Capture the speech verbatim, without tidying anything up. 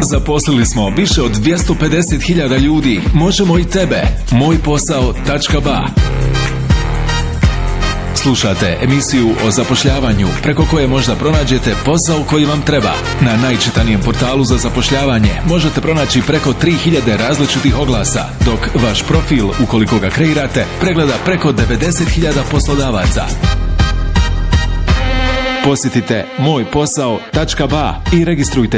Zaposlili smo više od dvjesto pedeset hiljada ljudi. Možemo i tebe. moj posao tačka ba. Slušate emisiju o zapošljavanju preko koje možda pronađete posao koji vam treba. Na najčitanijem portalu za zapošljavanje možete pronaći preko tri hiljade različitih oglasa, dok vaš profil, ukoliko ga kreirate, pregleda preko devedeset hiljada poslodavaca. Posjetite moj posao tačka ba i registrujte